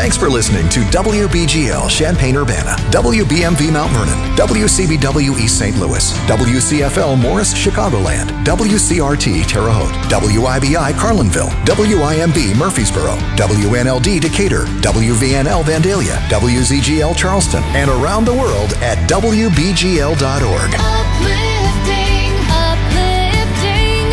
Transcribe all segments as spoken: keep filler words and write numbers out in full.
Thanks for listening to W B G L Champaign-Urbana, W B M V Mount Vernon, W C B W East Saint Louis, W C F L Morris Chicagoland, W C R T Terre Haute, W I B I Carlinville, W I M B Murfreesboro, W N L D Decatur, W V N L Vandalia, W Z G L Charleston, and around the world at W B G L dot org. Uplifting, uplifting,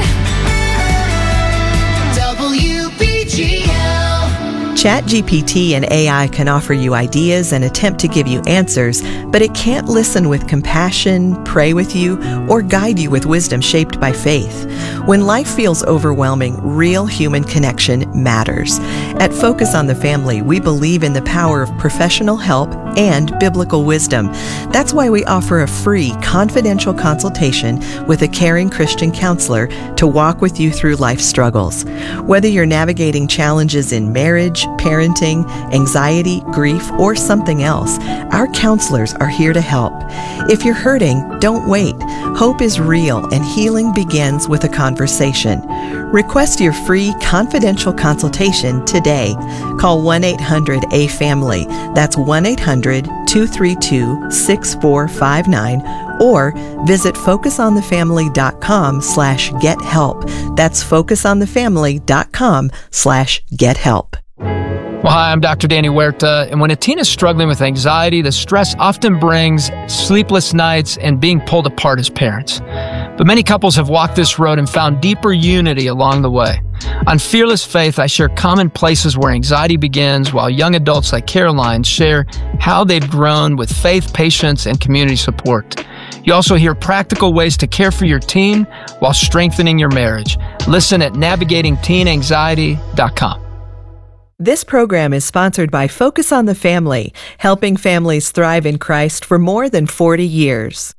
W B G L. ChatGPT and A I can offer you ideas and attempt to give you answers, but it can't listen with compassion, pray with you, or guide you with wisdom shaped by faith. When life feels overwhelming, real human connection matters. At Focus on the Family, we believe in the power of professional help and biblical wisdom. That's why we offer a free, confidential consultation with a caring Christian counselor to walk with you through life's struggles. Whether you're navigating challenges in marriage, parenting, anxiety, grief, or something else, our counselors are here to help. If you're hurting, don't wait. Hope is real and healing begins with a conversation. Request your free confidential consultation today. Call one eight hundred A family. That's one eight hundred two three two six four five nine or visit focusonthefamily.com slash get help. That's focusonthefamily.com slash get help. Well, hi, I'm Doctor Danny Huerta, and when a teen is struggling with anxiety, the stress often brings sleepless nights and being pulled apart as parents. But many couples have walked this road and found deeper unity along the way. On Fearless Faith, I share common places where anxiety begins, while young adults like Caroline share how they've grown with faith, patience, and community support. You also hear practical ways to care for your teen while strengthening your marriage. Listen at navigating teen anxiety dot com. This program is sponsored by Focus on the Family, helping families thrive in Christ for more than forty years.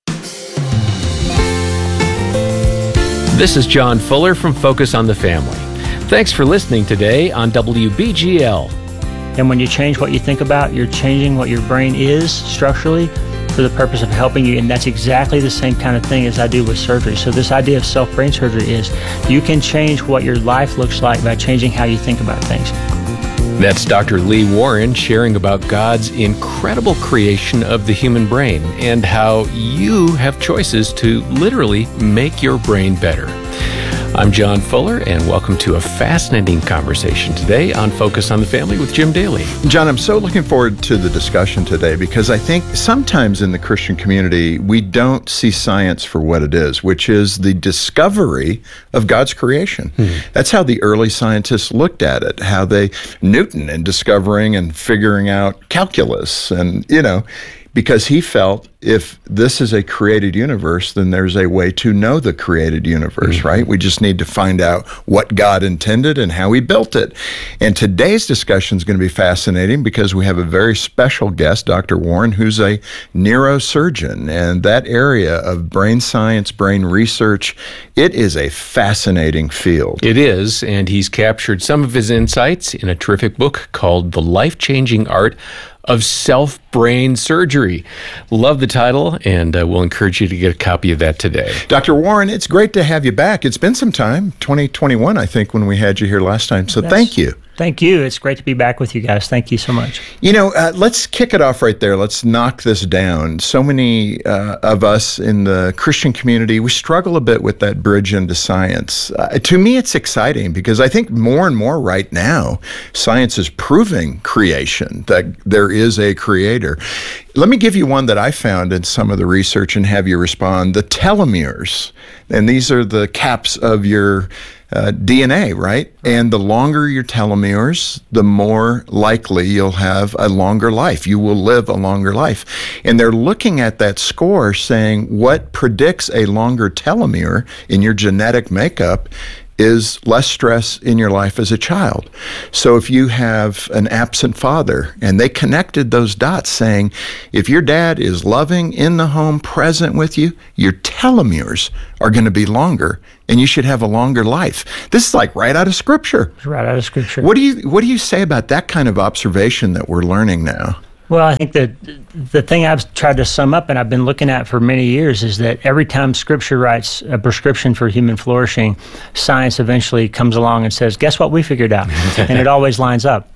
This is John Fuller from Focus on the Family. Thanks for listening today on W B G L. And when you change what you think about, you're changing what your brain is structurally for the purpose of helping you. And that's exactly the same kind of thing as I do with surgery. So this idea of self-brain surgery is you can change what your life looks like by changing how you think about things. That's Doctor Lee Warren sharing about God's incredible creation of the human brain and how you have choices to literally make your brain better. I'm John Fuller, and welcome to a fascinating conversation today on Focus on the Family with Jim Daly. John, I'm so looking forward to the discussion today because I think sometimes in the Christian community, we don't see science for what it is, which is the discovery of God's creation. Hmm. That's how the early scientists looked at it, how they, Newton and discovering and figuring out calculus and, you know, because he felt if this is a created universe, then there's a way to know the created universe, mm-hmm. right? We just need to find out what God intended and how he built it. And today's discussion is going to be fascinating because we have a very special guest, Doctor Warren, who's a neurosurgeon. And that area of brain science, brain research, it is a fascinating field. It is, and he's captured some of his insights in a terrific book called The Life-Changing Art of Self-Brain Surgery. Love the title, and uh, we'll encourage you to get a copy of that today. Doctor Warren, it's great to have you back. It's been some time, twenty twenty-one, I think, when we had you here last time, so That's, thank you. Thank you. It's great to be back with you guys. Thank you so much. You know, uh, let's kick it off right there. Let's knock this down. So many uh, of us in the Christian community, we struggle a bit with that bridge into science. Uh, to me, it's exciting because I think more and more right now, science is proving creation, that there is a creator. Let me give you one that I found in some of the research and have you respond. The telomeres, and these are the caps of your Uh, D N A, right? And the longer your telomeres, the more likely you'll have a longer life. You will live a longer life. And they're looking at that score saying what predicts a longer telomere in your genetic makeup is less stress in your life as a child. So if you have an absent father, and they connected those dots saying, if your dad is loving in the home, present with you, your telomeres are going to be longer, and you should have a longer life. This is like right out of Scripture. It's right out of Scripture. What do you What do you say about that kind of observation that we're learning now? Well, I think that the thing I've tried to sum up and I've been looking at for many years is that every time Scripture writes a prescription for human flourishing, science eventually comes along and says, guess what we figured out? And it always lines up.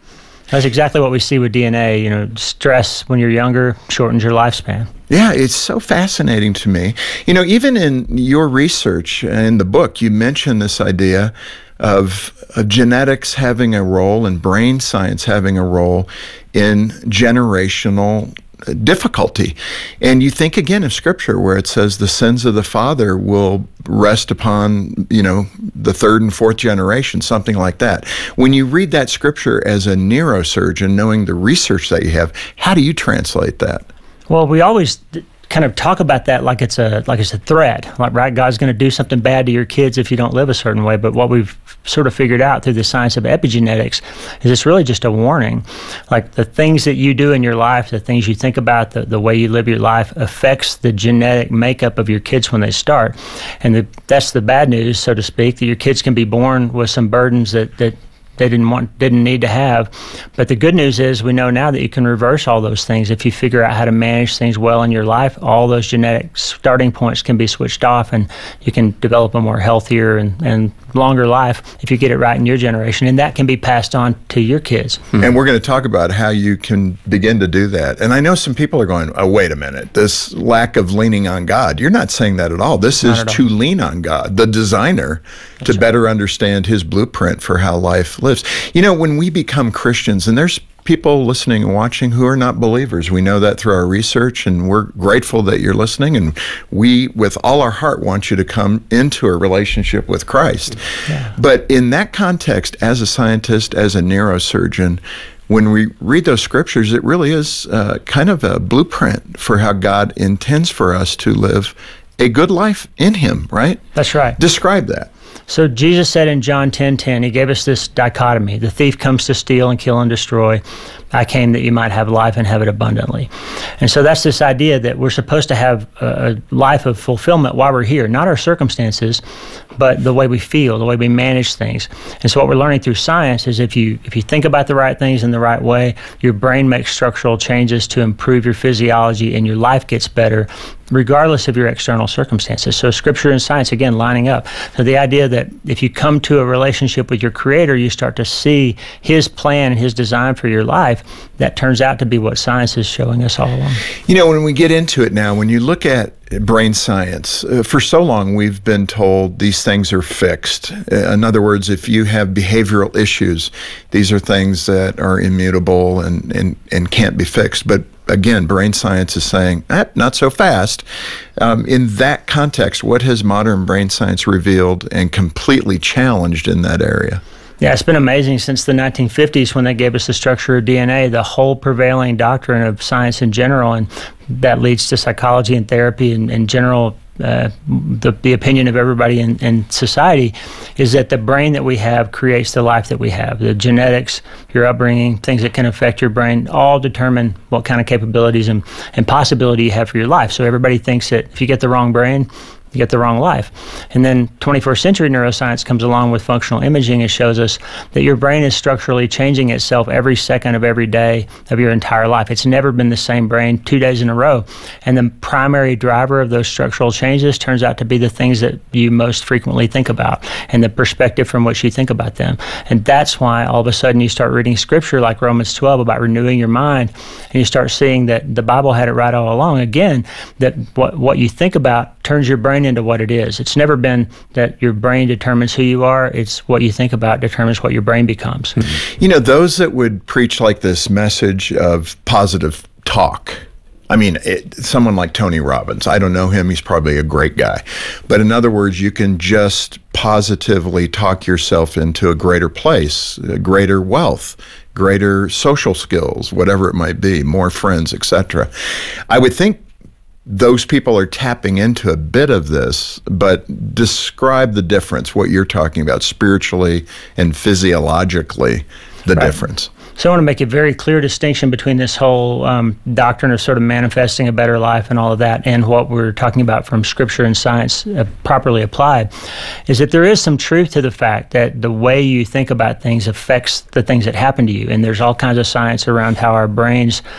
That's exactly what we see with D N A. You know, stress when you're younger shortens your lifespan. Yeah, it's so fascinating to me. You know, even in your research in the book, you mentioned this idea of, of genetics having a role and brain science having a role in generational difficulty. And you think again of Scripture where it says the sins of the father will rest upon, you know, the third and fourth generation, something like that. When you read that Scripture as a neurosurgeon, knowing the research that you have, how do you translate that? Well, we always kind of talk about that like it's a like it's a threat, like, right, God's going to do something bad to your kids if you don't live a certain way. But what we've sort of figured out through the science of epigenetics is it's really just a warning. Like, the things that you do in your life, the things you think about, the, the way you live your life affects the genetic makeup of your kids when they start. And the, that's the bad news, so to speak, that your kids can be born with some burdens that, that they didn't want, didn't need to have. But the good news is we know now that you can reverse all those things. If you figure out how to manage things well in your life, all those genetic starting points can be switched off, and you can develop a more healthier and, and longer life if you get it right in your generation. And that can be passed on to your kids. Mm-hmm. And we're going to talk about how you can begin to do that. And I know some people are going, oh, wait a minute, this lack of leaning on God. You're not saying that at all. This is to lean on God, the designer, That's to right. better understand his blueprint for how life lives. You know, when we become Christians, and there's people listening and watching who are not believers. We know that through our research, and we're grateful that you're listening. And we, with all our heart, want you to come into a relationship with Christ. Yeah. But in that context, as a scientist, as a neurosurgeon, when we read those scriptures, it really is uh, kind of a blueprint for how God intends for us to live a good life in Him, right? That's right. Describe that. So Jesus said in John ten ten, he gave us this dichotomy. The thief comes to steal and kill and destroy. I came that you might have life and have it abundantly. And so that's this idea that we're supposed to have a life of fulfillment while we're here, not our circumstances, but the way we feel, the way we manage things. And so what we're learning through science is if you if you think about the right things in the right way, your brain makes structural changes to improve your physiology, and your life gets better regardless of your external circumstances. So Scripture and science, again, lining up. So the idea that if you come to a relationship with your Creator, you start to see His plan and His design for your life, that turns out to be what science is showing us all along. You know, when we get into it now, when you look at brain science, uh, for so long we've been told these things are fixed. Uh, in other words, if you have behavioral issues, these are things that are immutable and, and, and can't be fixed. But again, brain science is saying, eh, not so fast. Um, in that context, what has modern brain science revealed and completely challenged in that area? Yeah, it's been amazing since the nineteen fifties when they gave us the structure of D N A, the whole prevailing doctrine of science in general, and that leads to psychology and therapy and, and general uh, the, the opinion of everybody in, in society is that the brain that we have creates the life that we have. The genetics, your upbringing, things that can affect your brain all determine what kind of capabilities and, and possibility you have for your life. So everybody thinks that if you get the wrong brain, you get the wrong life. And then twenty-first century neuroscience comes along with functional imaging and shows us that your brain is structurally changing itself every second of every day of your entire life. It's never been the same brain two days in a row. And the primary driver of those structural changes turns out to be the things that you most frequently think about and the perspective from which you think about them. And that's why all of a sudden you start reading scripture like Romans twelve about renewing your mind, and you start seeing that the Bible had it right all along. Again, that what, what you think about turns your brain into what it is. It's never been that your brain determines who you are. It's what you think about determines what your brain becomes. You know, those that would preach like this message of positive talk, I mean, it, someone like Tony Robbins, I don't know him, he's probably a great guy. But in other words, you can just positively talk yourself into a greater place, a greater wealth, greater social skills, whatever it might be, more friends, et cetera. I would think those people are tapping into a bit of this, but describe the difference, what you're talking about spiritually and physiologically, the right. difference. So I want to make a very clear distinction between this whole um, doctrine of sort of manifesting a better life and all of that and what we're talking about from Scripture and science uh, properly applied, is that there is some truth to the fact that the way you think about things affects the things that happen to you. And there's all kinds of science around how our brains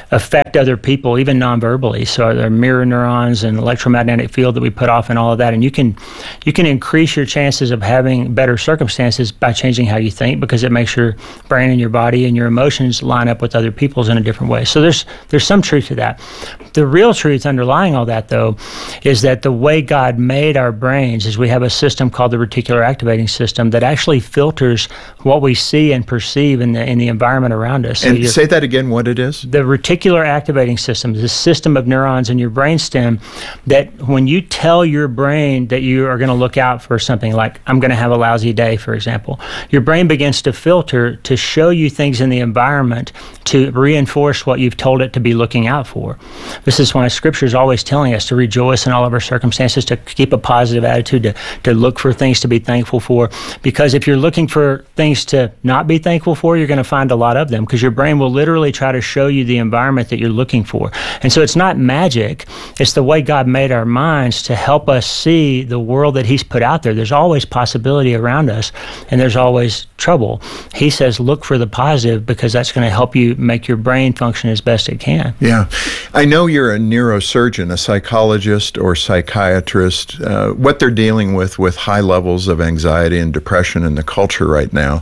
affect other people, even non-verbally. So there are mirror neurons and electromagnetic field that we put off and all of that. And you can you can increase your chances of having better circumstances by changing how you think, because it makes your brain and your body and your emotions line up with other people's in a different way. So there's there's some truth to that. The real truth underlying all that, though, is that the way God made our brains is we have a system called the reticular activating system that actually filters what we see and perceive in the in the environment around us. So And say that again, what it is? The reticular activating system is a system of neurons in your brainstem that when you tell your brain that you are going to look out for something like, I'm going to have a lousy day, for example, your brain begins to filter to show you things in the environment to reinforce what you've told it to be looking out for. This is why Scripture is always telling us to rejoice in all of our circumstances, to keep a positive attitude, to, to look for things to be thankful for. Because if you're looking for things to not be thankful for, you're going to find a lot of them, because your brain will literally try to show you the environment that you're looking for. And so it's not magic. It's the way God made our minds to help us see the world that He's put out there. There's always possibility around us, and there's always trouble. He says, look for the positive, because that's going to help you make your brain function as best it can. Yeah. I know you're a neurosurgeon, a psychologist or psychiatrist. Uh, what they're dealing with with high levels of anxiety and depression in the culture right now.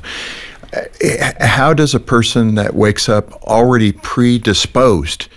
How does a person that wakes up already predisposed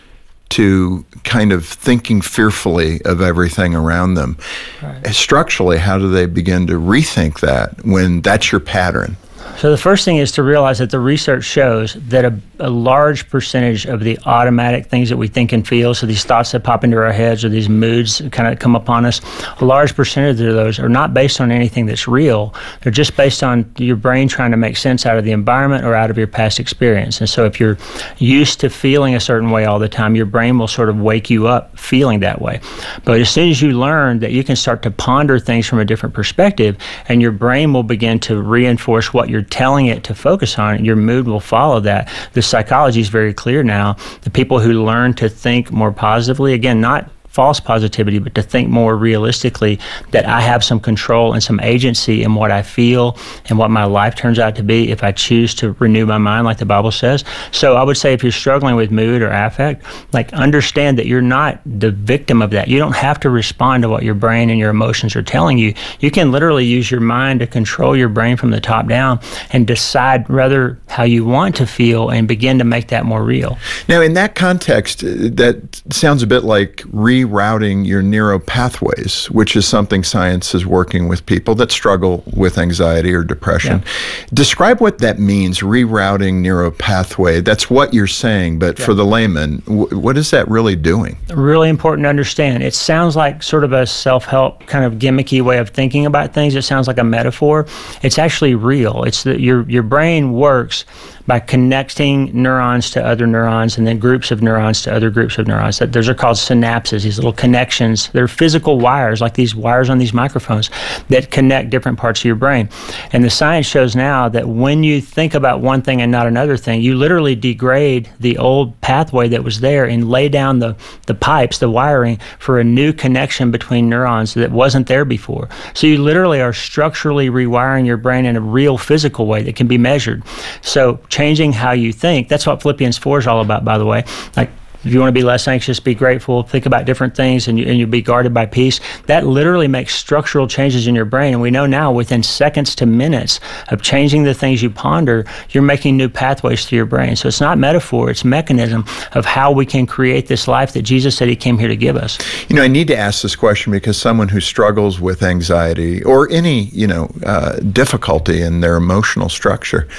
to kind of thinking fearfully of everything around them, right, structurally, how do they begin to rethink that when that's your pattern? So the first thing is to realize that the research shows that a, a large percentage of the automatic things that we think and feel, so these thoughts that pop into our heads or these moods that kind of come upon us, a large percentage of those are not based on anything that's real. They're just based on your brain trying to make sense out of the environment or out of your past experience. And so if you're used to feeling a certain way all the time, your brain will sort of wake you up feeling that way. But as soon as you learn that you can start to ponder things from a different perspective, and your brain will begin to reinforce what you're telling it to focus on, your mood will follow that. The psychology is very clear now. The people who learn to think more positively, again, not false positivity, but to think more realistically that I have some control and some agency in what I feel and what my life turns out to be if I choose to renew my mind, like the Bible says. So I would say if you're struggling with mood or affect, like understand that you're not the victim of that. You don't have to respond to what your brain and your emotions are telling you. You can literally use your mind to control your brain from the top down and decide rather how you want to feel and begin to make that more real. Now, in that context, that sounds a bit like re rerouting your neural pathways, which is something science is working with people that struggle with anxiety or depression. Yeah. Describe what that means, rerouting neural pathway. That's what you're saying, but yeah. for the layman, w- what is that really doing? Really important to understand. It sounds like sort of a self-help kind of gimmicky way of thinking about things. It sounds like a metaphor. It's actually real. It's that your your brain works by connecting neurons to other neurons and then groups of neurons to other groups of neurons. That those are called synapses, these little connections. They're physical wires, like these wires on these microphones, that connect different parts of your brain. And the science shows now that when you think about one thing and not another thing, you literally degrade the old pathway that was there and lay down the, the pipes, the wiring, for a new connection between neurons that wasn't there before. So you literally are structurally rewiring your brain in a real physical way that can be measured. So changing how you think, that's what Philippians four is all about, by the way. Like, if you want to be less anxious, be grateful, think about different things, and, you, and you'll be guarded by peace. That literally makes structural changes in your brain. And we know now within seconds to minutes of changing the things you ponder, you're making new pathways through your brain. So it's not metaphor, it's mechanism of how we can create this life that Jesus said He came here to give us. You know, I need to ask this question because someone who struggles with anxiety or any, you know, uh, difficulty in their emotional structure,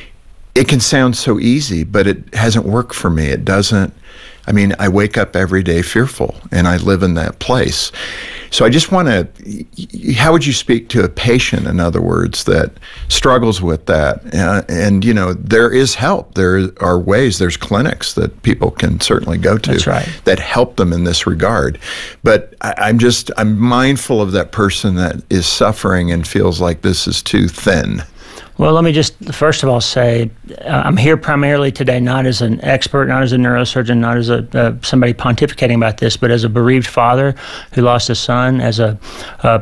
it can sound so easy, but it hasn't worked for me. It doesn't. I mean, I wake up every day fearful, and I live in that place. So I just want to, how would you speak to a patient, in other words, that struggles with that? Uh, and, you know, there is help. There are ways, there's clinics that people can certainly go to. That's right. That help them in this regard. But I, I'm just, I'm mindful of that person that is suffering and feels like this is too thin. Well, let me just first of all say uh, I'm here primarily today not as an expert, not as a neurosurgeon, not as a uh, somebody pontificating about this, but as a bereaved father who lost a son, as a, a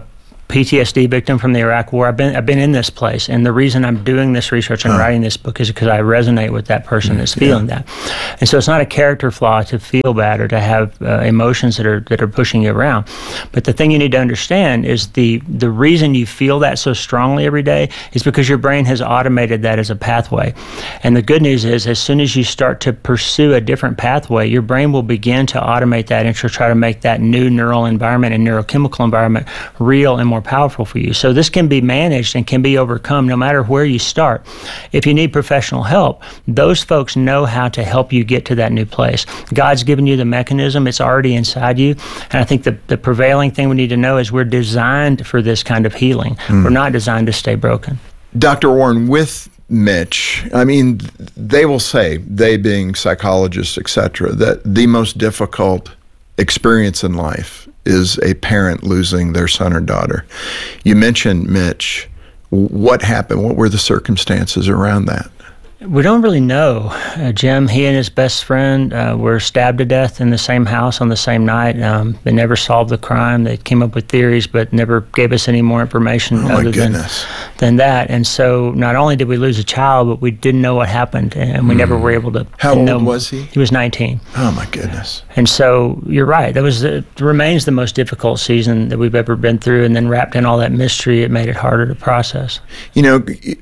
P T S D victim from the Iraq War. I've been I've been in this place, and the reason I'm doing this research and huh. writing this book is because I resonate with that person that's feeling yeah. that. And so it's not a character flaw to feel bad or to have uh, emotions that are that are pushing you around. But the thing you need to understand is the the reason you feel that so strongly every day is because your brain has automated that as a pathway. And the good news is, as soon as you start to pursue a different pathway, your brain will begin to automate that and to try to make that new neural environment and neurochemical environment real and more powerful for you. So this can be managed and can be overcome no matter where you start. If you need professional help, those folks know how to help you get to that new place. God's given you the mechanism. It's already inside you. And I think the, the prevailing thing we need to know is we're designed for this kind of healing. Mm. We're not designed to stay broken. Doctor Warren, with Mitch, I mean, they will say, they being psychologists, et cetera, that the most difficult experience in life is a parent losing their son or daughter. You mentioned Mitch. What happened? What were the circumstances around that? We don't really know. Uh, Jim, he and his best friend uh, were stabbed to death in the same house on the same night. Um, they never solved the crime. They came up with theories, but never gave us any more information oh other than, goodness. than that. And so not only did we lose a child, but we didn't know what happened, and we mm. never were able to How to old know. was he? He was nineteen. Oh, my goodness. And so you're right. That was it remains the most difficult season that we've ever been through, and then wrapped in all that mystery, it made it harder to process. You know,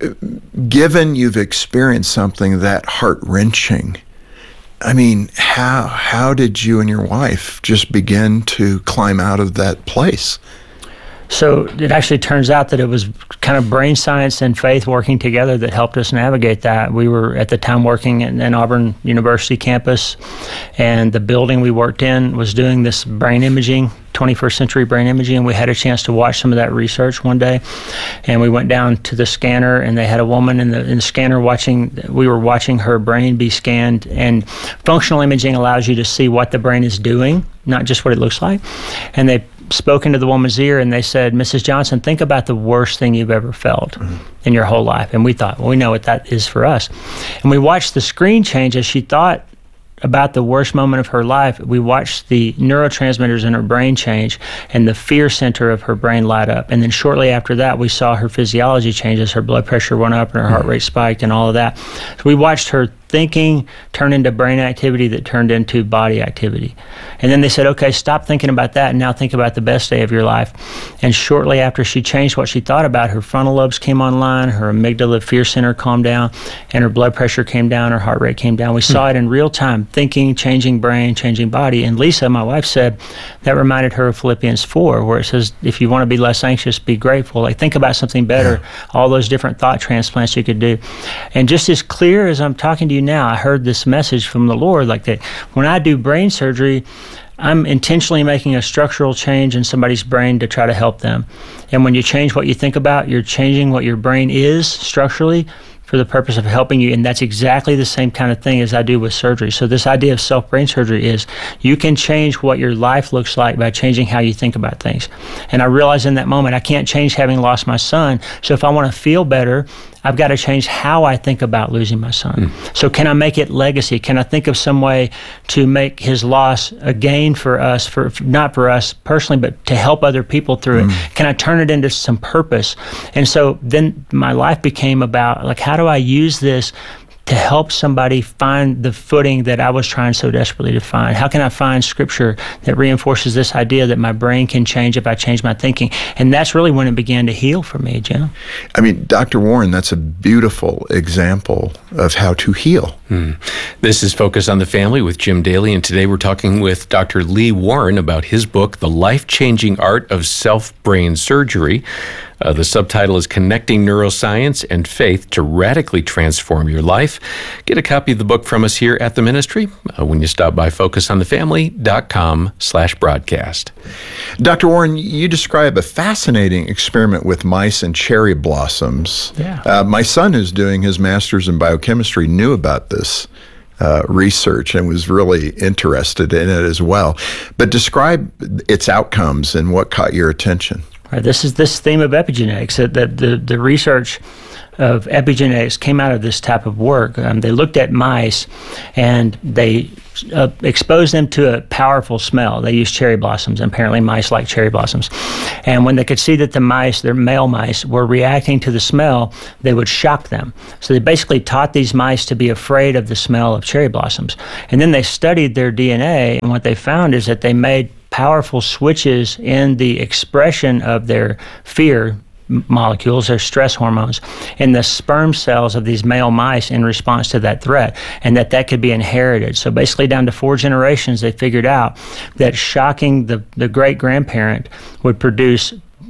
given you've experienced something that heart-wrenching, I mean, how how did you and your wife just begin to climb out of that place? So it actually turns out that it was kind of brain science and faith working together that helped us navigate that. We were at the time working in, in Auburn University campus, and the building we worked in was doing this brain imaging, twenty-first century brain imaging, and we had a chance to watch some of that research one day. And we went down to the scanner, and they had a woman in the, in the scanner watching, we were watching her brain be scanned. And functional imaging allows you to see what the brain is doing, not just what it looks like. And they spoke into the woman's ear, and they said, Missus Johnson, think about the worst thing you've ever felt mm-hmm. in your whole life. And we thought, well, we know what that is for us. And we watched the screen change as she thought about the worst moment of her life. We watched the neurotransmitters in her brain change, and the fear center of her brain light up. And then shortly after that, we saw her physiology change as her blood pressure went up and her heart rate spiked and all of that. So we watched her thinking turn into brain activity that turned into body activity. And then they said, okay, stop thinking about that and now think about the best day of your life. And shortly after she changed what she thought about, her frontal lobes came online, her amygdala fear center calmed down, and her blood pressure came down, her heart rate came down. We saw it in real time, thinking, changing brain, changing body. And Lisa, my wife, said that reminded her of Philippians four, where it says, if you want to be less anxious, be grateful. Like, think about something better, yeah. all those different thought transplants you could do. And just as clear as I'm talking to you now, I heard this message from the Lord, like that when I do brain surgery, I'm intentionally making a structural change in somebody's brain to try to help them. And when you change what you think about, you're changing what your brain is structurally for the purpose of helping you. And that's exactly the same kind of thing as I do with surgery. So this idea of self-brain surgery is you can change what your life looks like by changing how you think about things. And I realized in that moment, I can't change having lost my son. So if I want to feel better, I've got to change how I think about losing my son. Mm. So can I make it legacy? Can I think of some way to make his loss a gain for us, for not for us personally, but to help other people through mm. it? Can I turn it into some purpose? And so then my life became about, like, how do I use this to help somebody find the footing that I was trying so desperately to find? How can I find scripture that reinforces this idea that my brain can change if I change my thinking? And that's really when it began to heal for me, Jim. I mean, Doctor Warren, that's a beautiful example of how to heal. Hmm. This is Focus on the Family with Jim Daly, and today we're talking with Doctor Lee Warren about his book, The Life-Changing Art of Self-Brain Surgery. Uh, the subtitle is Connecting Neuroscience and Faith to Radically Transform Your Life. Get a copy of the book from us here at the ministry uh, when you stop by focus on the family dot com slash broadcast. Doctor Warren, you describe a fascinating experiment with mice and cherry blossoms. Yeah. Uh, my son, who's doing his master's in biochemistry, knew about this uh, research and was really interested in it as well. But describe its outcomes and what caught your attention. Right, this is this theme of epigenetics, that, that the, the research of epigenetics came out of this type of work. Um, they looked at mice and they uh, exposed them to a powerful smell. They used cherry blossoms. Apparently mice like cherry blossoms. And when they could see that the mice, their male mice, were reacting to the smell, they would shock them. So they basically taught these mice to be afraid of the smell of cherry blossoms. And then they studied their D N A, and what they found is that they made powerful switches in the expression of their fear molecules, their stress hormones, in the sperm cells of these male mice in response to that threat, and that that could be inherited. So basically down to four generations, they figured out that shocking the, the great-grandparent would produce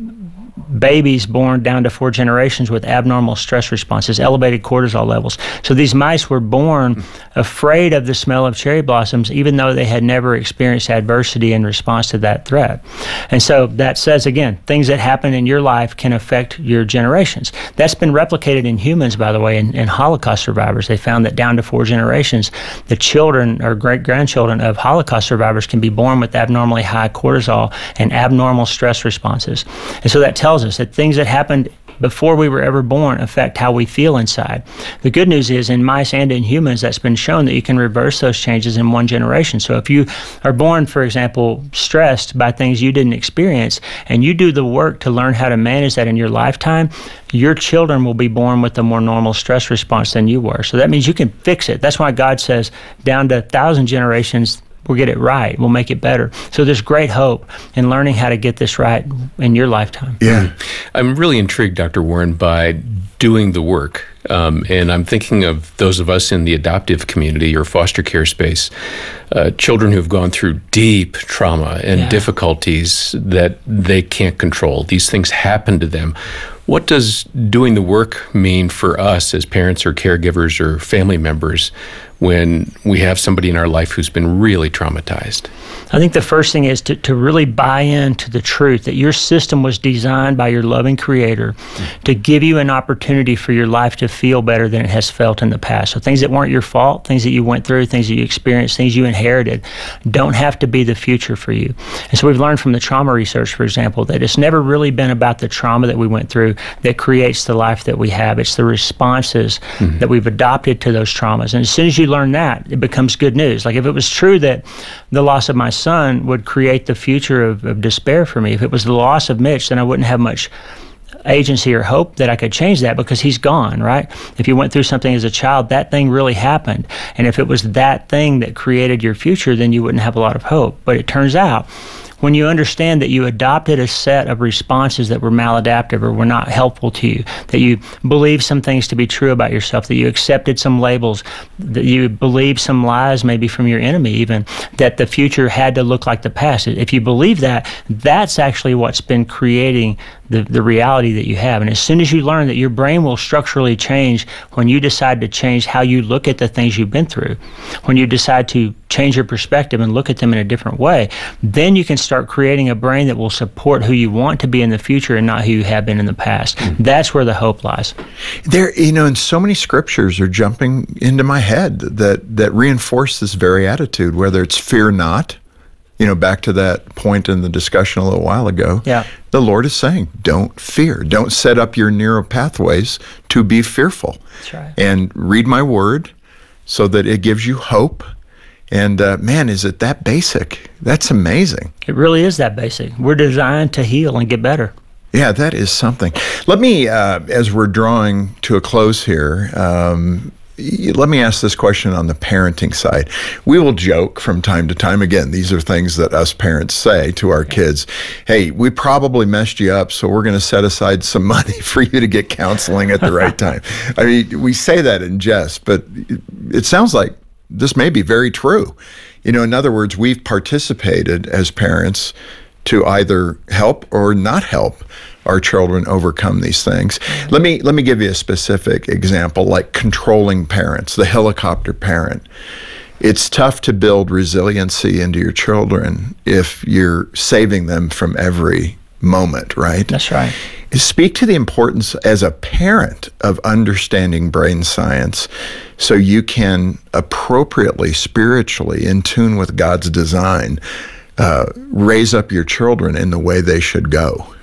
babies born down to four generations with abnormal stress responses, elevated cortisol levels. So these mice were born afraid of the smell of cherry blossoms, even though they had never experienced adversity in response to that threat. And so that says, again, things that happen in your life can affect your generations. That's been replicated in humans, by the way, in, in Holocaust survivors. They found that down to four generations, the children or great-grandchildren of Holocaust survivors can be born with abnormally high cortisol and abnormal stress responses. And so that tells us that things that happened before we were ever born affect how we feel inside. The good news is in mice and in humans, that's been shown that you can reverse those changes in one generation. So if you are born, for example, stressed by things you didn't experience, and you do the work to learn how to manage that in your lifetime, your children will be born with a more normal stress response than you were. So that means you can fix it. That's why God says down to a thousand generations, we'll get it right. We'll make it better. So there's great hope in learning how to get this right in your lifetime. Yeah. I'm really intrigued, Doctor Warren, by doing the work. Um, and I'm thinking of those of us in the adoptive community or foster care space, uh, children who've gone through deep trauma and Yeah. difficulties that they can't control. These things happen to them. What does doing the work mean for us as parents or caregivers or family members when we have somebody in our life who's been really traumatized? I think the first thing is to, to really buy into the truth that your system was designed by your loving Creator to give you an opportunity for your life to feel better than it has felt in the past. So things that weren't your fault, things that you went through, things that you experienced, things you inherited, don't have to be the future for you. And so we've learned from the trauma research, for example, that it's never really been about the trauma that we went through that creates the life that we have. It's the responses mm-hmm. that we've adopted to those traumas. And as soon as you learn that, it becomes good news. Like if it was true that the loss of my son would create the future of, of despair for me, if it was the loss of Mitch, then I wouldn't have much agency or hope that I could change that because he's gone, right? If you went through something as a child, that thing really happened. And if it was that thing that created your future, then you wouldn't have a lot of hope. But it turns out, when you understand that you adopted a set of responses that were maladaptive or were not helpful to you, that you believed some things to be true about yourself, that you accepted some labels, that you believed some lies maybe from your enemy even, that the future had to look like the past. If you believe that, that's actually what's been creating the, the reality that you have. And as soon as you learn that your brain will structurally change when you decide to change how you look at the things you've been through, when you decide to change your perspective and look at them in a different way, then you can start creating a brain that will support who you want to be in the future and not who you have been in the past. Mm-hmm. That's where the hope lies. There, you know, and so many scriptures are jumping into my head that, that reinforce this very attitude, whether it's fear not, you know, back to that point in the discussion a little while ago. Yeah. The Lord is saying, don't fear. Don't set up your neural pathways to be fearful. That's right. And read my word so that it gives you hope. And uh, man, is it that basic? That's amazing. It really is that basic. We're designed to heal and get better. Yeah, that is something. Let me, uh, as we're drawing to a close here, um, let me ask this question on the parenting side. We will joke from time to time. Again, these are things that us parents say to our kids. Hey, we probably messed you up, so we're going to set aside some money for you to get counseling at the right time. I mean, we say that in jest, but it sounds like this may be very true. You know, in other words, we've participated as parents to either help or not help our children overcome these things. Let me let me give you a specific example, like controlling parents, the helicopter parent. It's tough to build resiliency into your children if you're saving them from every moment, right? That's right. Speak to the importance as a parent of understanding brain science so you can appropriately, spiritually, in tune with God's design, uh, raise up your children in the way they should go.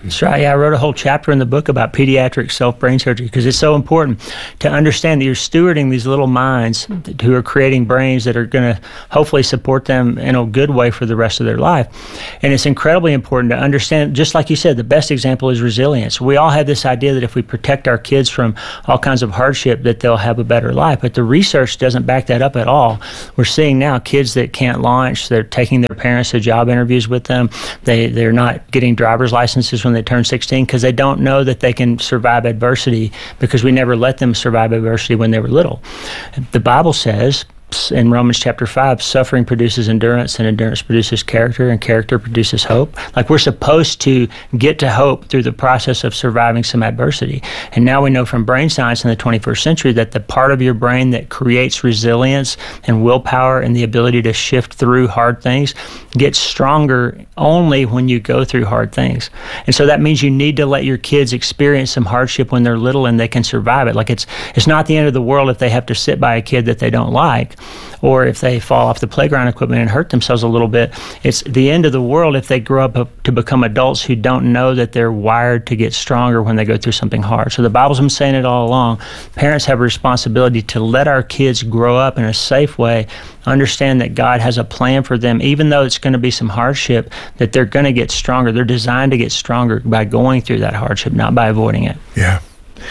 That's right. Yeah, I wrote a whole chapter in the book about pediatric self-brain surgery because it's so important to understand that you're stewarding these little minds who are creating brains that are going to hopefully support them in a good way for the rest of their life. And it's incredibly important to understand, just like you said, the best example is resilience. We all have this idea that if we protect our kids from all kinds of hardship, that they'll have a better life. But the research doesn't back that up at all. We're seeing now kids that can't launch, they're taking their parents to job interviews with them. They, they're not getting driver's licenses when they turn sixteen because they don't know that they can survive adversity because we never let them survive adversity when they were little. The Bible says in Romans chapter five, suffering produces endurance, and endurance produces character, and character produces hope. Like, we're supposed to get to hope through the process of surviving some adversity. And now we know from brain science in the twenty-first century that the part of your brain that creates resilience and willpower and the ability to shift through hard things gets stronger only when you go through hard things. And so that means you need to let your kids experience some hardship when they're little and they can survive it. Like, it's it's not the end of the world if they have to sit by a kid that they don't like, or if they fall off the playground equipment and hurt themselves a little bit. It's the end of the world if they grow up to become adults who don't know that they're wired to get stronger when they go through something hard. So the Bible's been saying it all along. Parents have a responsibility to let our kids grow up in a safe way, understand that God has a plan for them, even though it's going to be some hardship, that they're going to get stronger. They're designed to get stronger by going through that hardship, not by avoiding it. Yeah.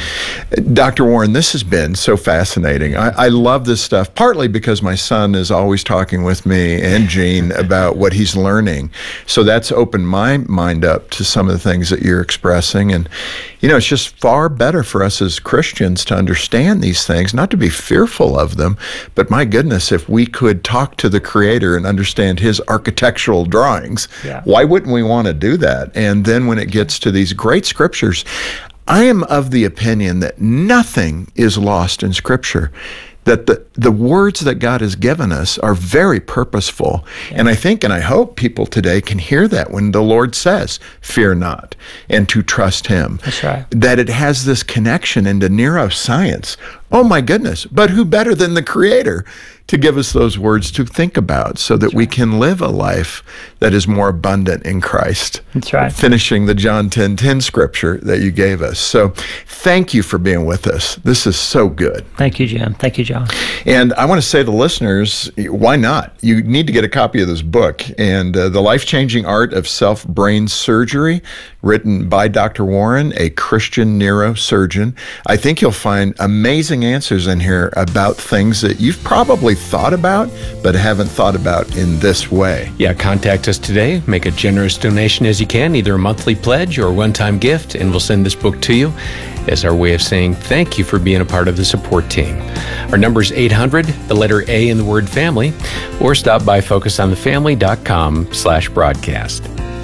Doctor Warren, this has been so fascinating. I, I love this stuff, partly because my son is always talking with me and Jean about what he's learning. So that's opened my mind up to some of the things that you're expressing. And, you know, it's just far better for us as Christians to understand these things, not to be fearful of them, but my goodness, if we could talk to the Creator and understand His architectural drawings, yeah. Why wouldn't we want to do that? And then when it gets to these great scriptures, I am of the opinion that nothing is lost in Scripture, that the, the words that God has given us are very purposeful. Yeah. And I think and I hope people today can hear that when the Lord says, fear not, and to trust Him. That's right. That it has this connection into neuroscience. Oh my goodness, but who better than the Creator to give us those words to think about so that That's we right. can live a life that is more abundant in Christ. That's right. Finishing the John ten ten scripture that you gave us. So thank you for being with us. This is so good. Thank you, Jim. Thank you, John. And I want to say to listeners, why not? You need to get a copy of this book, and uh, The Life-Changing Art of Self-Brain Surgery, written by Doctor Warren, a Christian neurosurgeon. I think you'll find amazing answers in here about things that you've probably thought about, but haven't thought about in this way. Yeah, contact us today. Make a generous donation as you can, either a monthly pledge or a one-time gift, and we'll send this book to you as our way of saying thank you for being a part of the support team. Our number is eight hundred, the letter A in the word family, or stop by focus on the family dot com slash broadcast.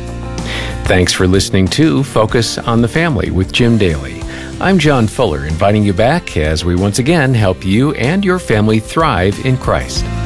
Thanks for listening to Focus on the Family with Jim Daly. I'm John Fuller, inviting you back as we once again help you and your family thrive in Christ.